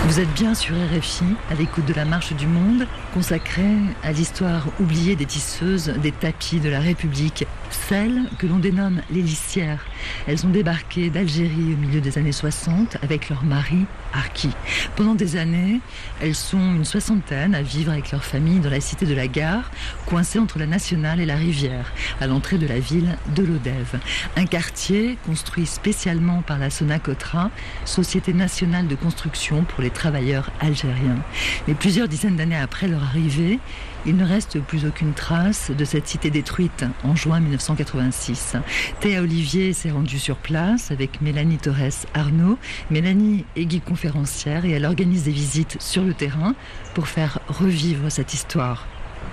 Vous êtes bien sur RFI, à l'écoute de la Marche du Monde, consacrée à l'histoire oubliée des tisseuses des tapis de la République, celles que l'on dénomme les lissières. Elles ont débarqué d'Algérie au milieu des années 60 avec leur mari, Arki. Pendant des années, elles sont une soixantaine à vivre avec leur famille dans la cité de la Gare, coincée entre la Nationale et la Rivière, à l'entrée de la ville de Lodève. Un quartier construit spécialement par la Sonacotra, Société nationale de construction pour les travailleurs algériens. Mais plusieurs dizaines d'années après leur arrivée, il ne reste plus aucune trace de cette cité détruite en juin 1986. Théa Olivier s'est rendue sur place avec Mélanie Torres-Arnaud. Mélanie est guide conférencière et elle organise des visites sur le terrain pour faire revivre cette histoire.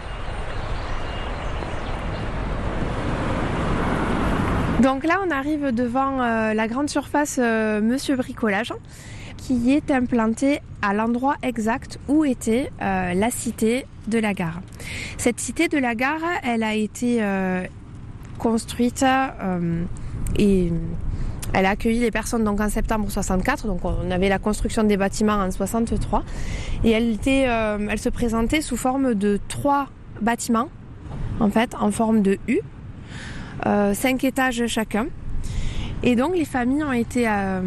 Donc là, on arrive devant la grande surface Monsieur Bricolage, qui est implantée à l'endroit exact où était la cité de la Gare. Cette cité de la Gare, elle a été construite et elle a accueilli les personnes donc en septembre 64, donc on avait la construction des bâtiments en 63, et elle se présentait sous forme de 3 bâtiments, en fait, en forme de U, 5 étages chacun. Et donc les familles ont été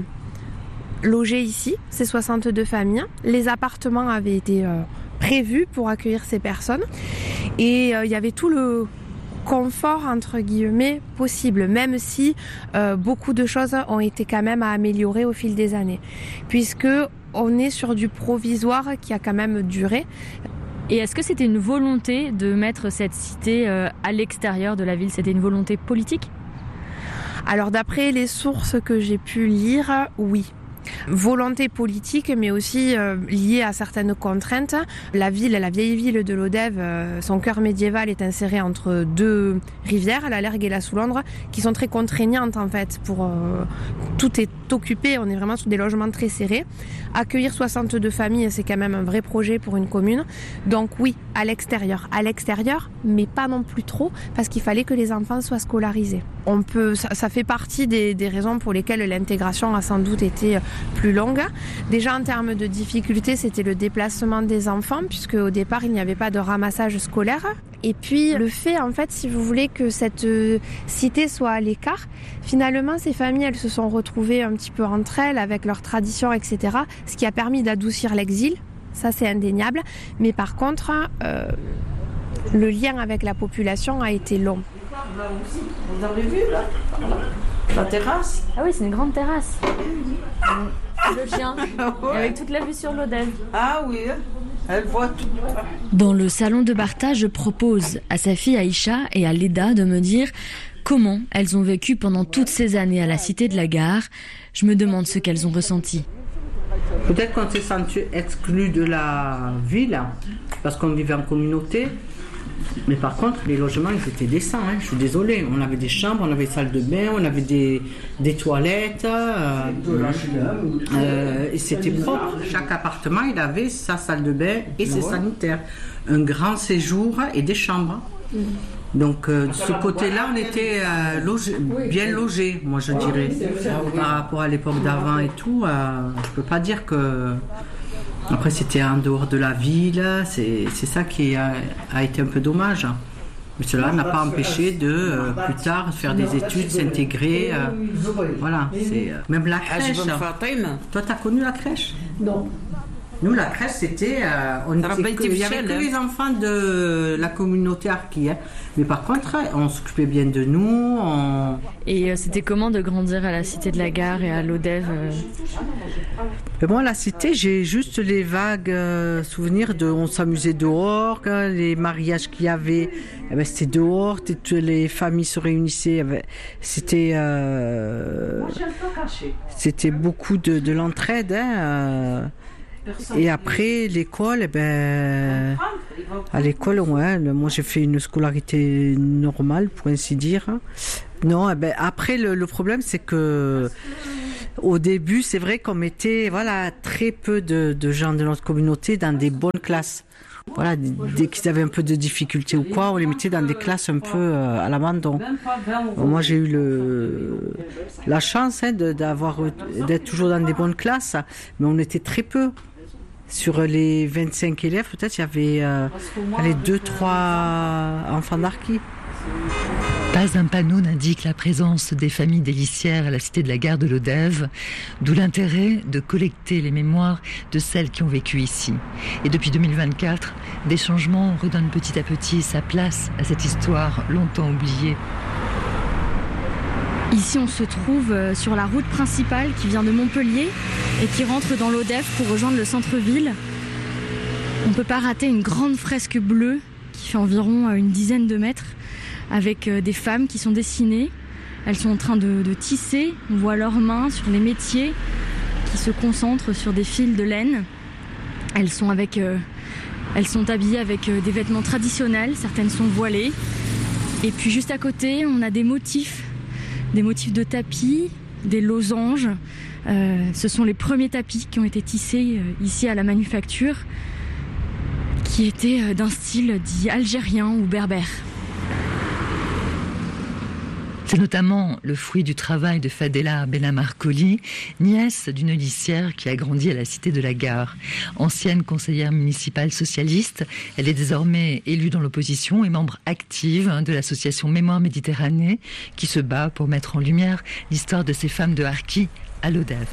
logées ici, ces 62 familles. Les appartements avaient été prévus pour accueillir ces personnes. Et il y avait tout le confort, entre guillemets, possible, même si beaucoup de choses ont été quand même à améliorer au fil des années. Puisque on est sur du provisoire qui a quand même duré. Et est-ce que c'était une volonté de mettre cette cité à l'extérieur de la ville ? C'était une volonté politique ? Alors d'après les sources que j'ai pu lire, oui. Volonté politique, mais aussi liée à certaines contraintes. La vieille ville de Lodève, son cœur médiéval est inséré entre 2 rivières, la Lergue et la Soulondre, qui sont très contraignantes en fait. Tout est occupé, on est vraiment sur des logements très serrés. Accueillir 62 familles, c'est quand même un vrai projet pour une commune. Donc oui, à l'extérieur, mais pas non plus trop, parce qu'il fallait que les enfants soient scolarisés. Ça fait partie des raisons pour lesquelles l'intégration a sans doute été plus longue. Déjà en termes de difficultés, c'était le déplacement des enfants, puisque au départ il n'y avait pas de ramassage scolaire. Et puis le fait, en fait, si vous voulez, que cette cité soit à l'écart, finalement ces familles, elles se sont retrouvées un petit peu entre elles avec leurs traditions, etc. Ce qui a permis d'adoucir l'exil, ça c'est indéniable. Mais par contre, le lien avec la population a été long. Là aussi, vous avez vu là, la terrasse. Ah oui, c'est une grande terrasse. Le chien, ouais. Avec toute la vue sur Lodève. Ah oui, elle voit tout. Dans le salon de Bartha, je propose à sa fille Aïcha et à Leda de me dire comment elles ont vécu pendant toutes ces années à la cité de la Gare. Je me demande ce qu'elles ont ressenti. Peut-être qu'on s'est senti exclu de la ville, parce qu'on vivait en communauté. Mais par contre, les logements, ils étaient décents, hein. Je suis désolée. On avait des chambres, on avait des salles de bain, on avait des toilettes. Et c'était propre. Chaque appartement, il avait sa salle de bain et ses sanitaires. Un grand séjour et des chambres. Donc, de ce côté-là, on était bien logés, moi je dirais. Par rapport à l'époque d'avant et tout, je peux pas dire que... Après, c'était en dehors de la ville, c'est ça qui a été un peu dommage. Mais cela n'a pas empêché de, plus tard, faire des études, s'intégrer. Voilà, même la crèche. Toi, tu as connu la crèche ? Non. Nous, la crèche, c'était... il n'y avait que les enfants de la communauté Arki. Hein. Mais par contre, on s'occupait bien de nous. Et c'était comment de grandir à la cité de la Gare et à Lodève Moi, la cité, j'ai juste les vagues souvenirs de... On s'amusait dehors, les mariages qu'il y avait, c'était dehors, les familles se réunissaient. C'était beaucoup de l'entraide. Hein, Et après l'école, à l'école, ouais, moi j'ai fait une scolarité normale, pour ainsi dire. Non, après le problème c'est que au début, c'est vrai qu'on mettait très peu de gens de notre communauté dans des bonnes classes. Voilà, dès qu'ils avaient un peu de difficultés ou quoi, on les mettait dans des classes un peu à l'abandon. Moi, j'ai eu la chance d'être toujours dans des bonnes classes, mais on était très peu. Sur les 25 élèves, peut-être, il y avait 2-3 enfants d'harkis. Pas un panneau n'indique la présence des familles des lissières à la cité de la gare de Lodève, d'où l'intérêt de collecter les mémoires de celles qui ont vécu ici. Et depuis 2024, des changements redonnent petit à petit sa place à cette histoire longtemps oubliée. Ici, on se trouve sur la route principale qui vient de Montpellier et qui rentre dans l'Odève pour rejoindre le centre-ville. On ne peut pas rater une grande fresque bleue qui fait environ une dizaine de mètres avec des femmes qui sont dessinées. Elles sont en train de tisser. On voit leurs mains sur les métiers qui se concentrent sur des fils de laine. Elles sont habillées avec des vêtements traditionnels. Certaines sont voilées. Et puis juste à côté, on a des motifs de tapis, des losanges. Ce sont les premiers tapis qui ont été tissés ici à la manufacture, qui étaient d'un style dit algérien ou berbère. C'est notamment le fruit du travail de Fadela Benamarcoli, nièce d'une lissière qui a grandi à la cité de la Gare. Ancienne conseillère municipale socialiste, elle est désormais élue dans l'opposition et membre active de l'association Mémoire Méditerranée qui se bat pour mettre en lumière l'histoire de ces femmes de harkis à Lodève.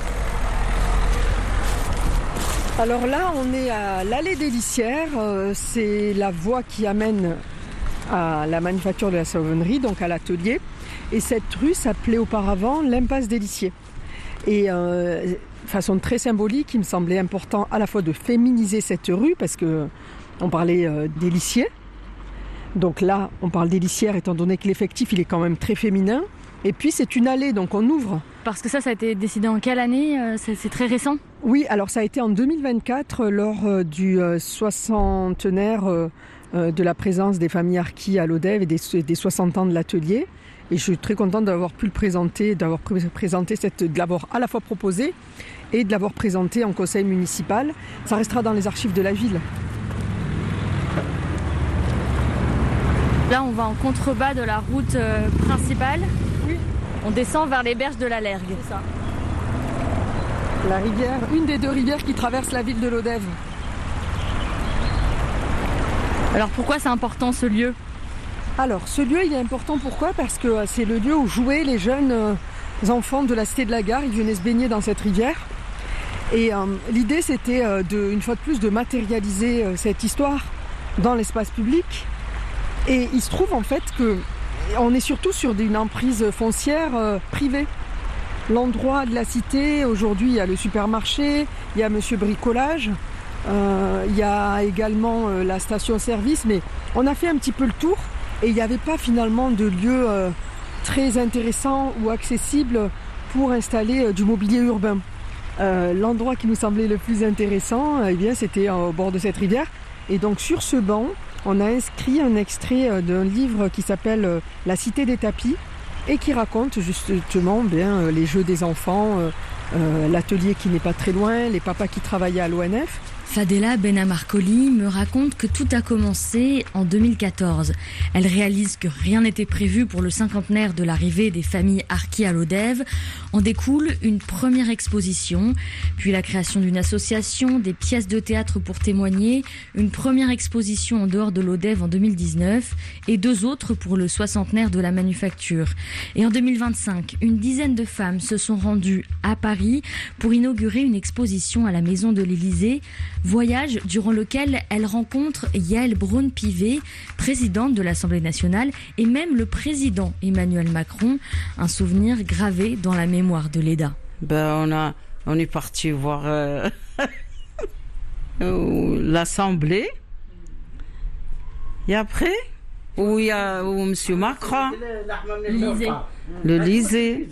Alors là, on est à l'allée des lissières, c'est la voie qui amène à la manufacture de la savonnerie, donc à l'atelier. Et cette rue s'appelait auparavant l'impasse des lissiers. Et de façon très symbolique, il me semblait important à la fois de féminiser cette rue, parce qu'on parlait des lissiers. Donc là, on parle des lissières, étant donné que l'effectif, il est quand même très féminin. Et puis c'est une allée, donc on ouvre. Parce que ça a été décidé en quelle année ? C'est très récent ? Oui, alors ça a été en 2024, lors du soixantenaire de la présence des familles harkis à Lodève et des 60 ans de l'atelier. Et je suis très contente d'avoir pu le présenter, de l'avoir à la fois proposé et de l'avoir présenté en conseil municipal. Ça restera dans les archives de la ville. Là, on va en contrebas de la route principale. Oui. On descend vers les berges de la Lergue. C'est ça. La rivière, une des deux rivières qui traversent la ville de Lodève. Alors pourquoi c'est important ce lieu ? Alors ce lieu il est important, pourquoi ? Parce que c'est le lieu où jouaient les jeunes enfants de la cité de la Gare. Ils venaient se baigner dans cette rivière. Et l'idée c'était une fois de plus de matérialiser cette histoire dans l'espace public. Et il se trouve en fait qu'on est surtout sur une emprise foncière privée. L'endroit de la cité, aujourd'hui il y a le supermarché, il y a Monsieur Bricolage, il y a également la station-service, mais on a fait un petit peu le tour et il n'y avait pas finalement de lieu très intéressant ou accessible pour installer du mobilier urbain. L'endroit qui nous semblait le plus intéressant, eh bien, c'était au bord de cette rivière. Et donc sur ce banc, on a inscrit un extrait d'un livre qui s'appelle « La cité des tapis » et qui raconte justement les jeux des enfants, l'atelier qui n'est pas très loin, les papas qui travaillaient à l'ONF. Fadela Benamarcoli me raconte que tout a commencé en 2014. Elle réalise que rien n'était prévu pour le cinquantenaire de l'arrivée des familles harkis à Lodève. En découle une première exposition, puis la création d'une association, des pièces de théâtre pour témoigner, une première exposition en dehors de Lodève en 2019 et 2 autres pour le soixantenaire de la manufacture. Et en 2025, une dizaine de femmes se sont rendues à Paris pour inaugurer une exposition à la Maison de l'Élysée. Voyage durant lequel elle rencontre Yael Braun-Pivet, présidente de l'Assemblée nationale, et même le président Emmanuel Macron, un souvenir gravé dans la mémoire de l'EDA. On est parti voir l'Assemblée, et après, où il y a M. Macron, l'Élysée.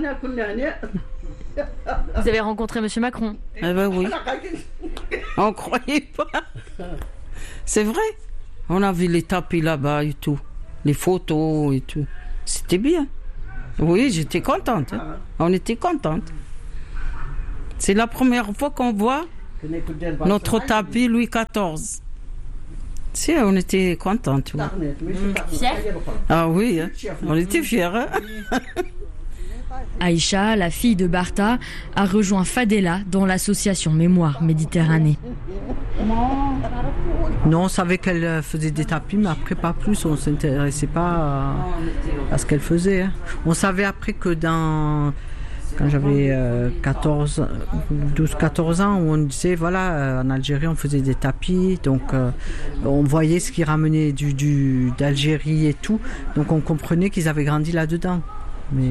Vous avez rencontré M. Macron ? Eh ben oui. On croyait pas. C'est vrai. On a vu les tapis là-bas et tout. Les photos et tout. C'était bien. Oui, j'étais contente. Hein. On était contente. C'est la première fois qu'on voit notre tapis Louis XIV. Si, on était contente. Oui. Fiers ? Ah oui, hein. On était fiers. Hein. Aïcha, la fille de Barta, a rejoint Fadela dans l'association Mémoire Méditerranée. Non, on savait qu'elle faisait des tapis, mais après pas plus, on ne s'intéressait pas à ce qu'elle faisait. Hein. On savait après que quand j'avais 12-14 ans, où on disait, voilà, en Algérie, on faisait des tapis, donc on voyait ce qui ramenait d'Algérie et tout, donc on comprenait qu'ils avaient grandi là-dedans. Mais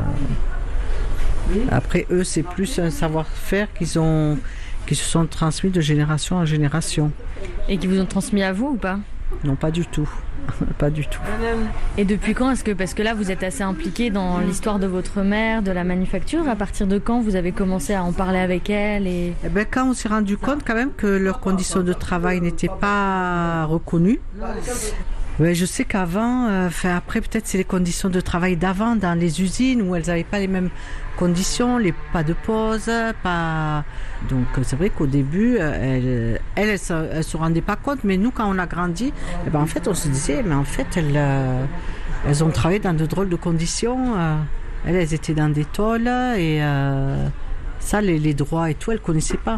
après, eux, c'est plus un savoir-faire qui se sont transmis de génération en génération. Et qui vous ont transmis à vous ou pas ? Non, pas du tout. Pas du tout. Et depuis quand parce que là vous êtes assez impliqué dans l'histoire de votre mère, de la manufacture, à partir de quand vous avez commencé à en parler avec elle Quand on s'est rendu compte quand même que leurs conditions de travail n'étaient pas reconnues. Je sais qu'avant, après peut-être c'est les conditions de travail d'avant dans les usines où elles n'avaient pas les mêmes conditions, pas de pause, pas. Donc c'est vrai qu'au début, elles se rendaient pas compte, mais nous quand on a grandi, en fait on se disait, mais en fait elles ont travaillé dans de drôles de conditions. Elles étaient dans des tôles et ça les droits et tout, elles connaissaient pas.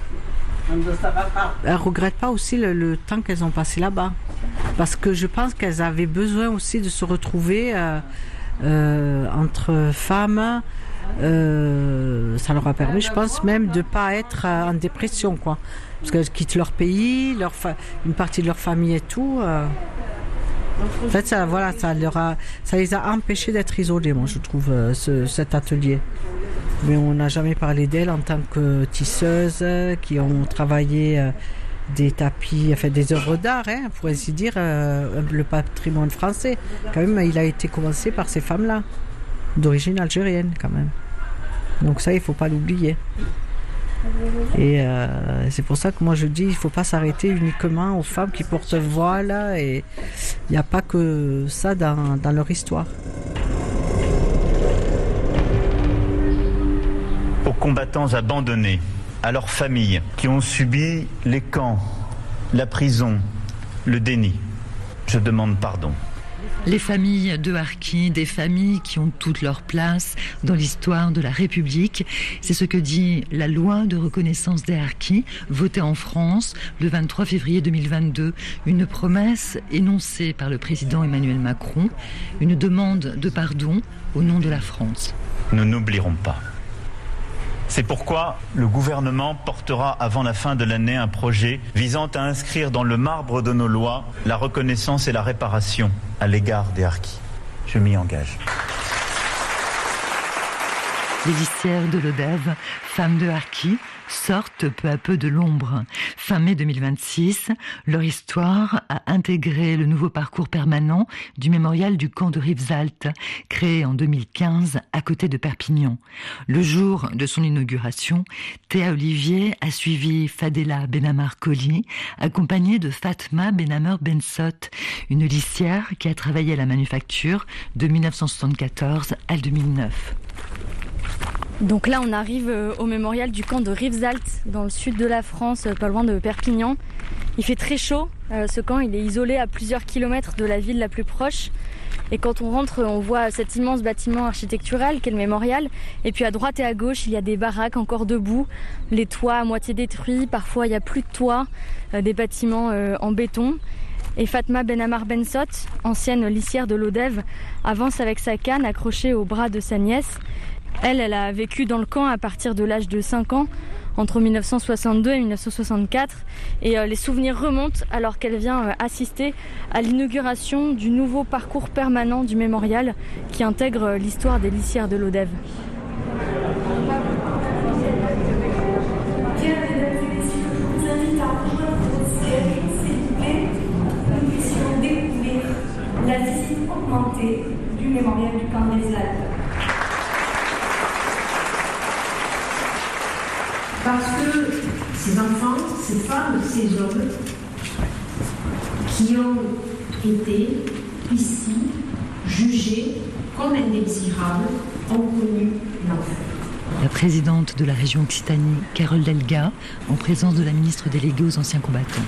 Elles regrettent pas aussi le temps qu'elles ont passé là-bas. Parce que je pense qu'elles avaient besoin aussi de se retrouver entre femmes. Ça leur a permis, je pense, même de ne pas être en dépression, quoi. Parce qu'elles quittent leur pays, une partie de leur famille et tout. En fait, ça les a empêchés d'être isolés, moi, je trouve, cet atelier. Mais on n'a jamais parlé d'elles en tant que tisseuses qui ont travaillé des tapis, des œuvres d'art, pour ainsi dire, le patrimoine français. Quand même, il a été commencé par ces femmes-là, d'origine algérienne, quand même. Donc ça, il ne faut pas l'oublier. Et c'est pour ça que moi je dis, il ne faut pas s'arrêter uniquement aux femmes qui portent le voile, et il n'y a pas que ça dans leur histoire. Aux combattants abandonnés, à leurs familles qui ont subi les camps, la prison, le déni, je demande pardon. Les familles de Harki, des familles qui ont toute leur place dans l'histoire de la République. C'est ce que dit la loi de reconnaissance des Harkis, votée en France le 23 février 2022. Une promesse énoncée par le président Emmanuel Macron, une demande de pardon au nom de la France. Nous n'oublierons pas. C'est pourquoi le gouvernement portera avant la fin de l'année un projet visant à inscrire dans le marbre de nos lois la reconnaissance et la réparation à l'égard des Harkis. Je m'y engage. Les lissières de l'Odève, femmes de Harki, sortent peu à peu de l'ombre. Fin mai 2026, leur histoire a intégré le nouveau parcours permanent du mémorial du camp de Rivesaltes, créé en 2015 à côté de Perpignan. Le jour de son inauguration, Théa Olivier a suivi Fadela Benamar Koli, accompagnée de Fatma Benamer Bensot, une lissière qui a travaillé à la manufacture de 1974 à 2009. Donc là, on arrive au mémorial du camp de Rivesaltes, dans le sud de la France, pas loin de Perpignan. Il fait très chaud. Ce camp, il est isolé à plusieurs kilomètres de la ville la plus proche. Et quand on rentre, on voit cet immense bâtiment architectural qu'est le mémorial. Et puis à droite et à gauche, il y a des baraques encore debout, les toits à moitié détruits. Parfois, il n'y a plus de toit, des bâtiments en béton. Et Fatma Benamar Bensot, ancienne lissière de l'Odève, avance avec sa canne accrochée au bras de sa nièce. Elle a vécu dans le camp à partir de l'âge de 5 ans, entre 1962 et 1964. Et les souvenirs remontent alors qu'elle vient assister à l'inauguration du nouveau parcours permanent du mémorial qui intègre l'histoire des lissières de l'Odève. Nous puissions découvrir la visite augmentée du mémorial du camp des Alpes. Parce que ces enfants, ces femmes, ces hommes qui ont été ici jugés comme indésirables ont connu l'enfer. La présidente de la région Occitanie, Carole Delga, en présence de la ministre déléguée aux anciens combattants.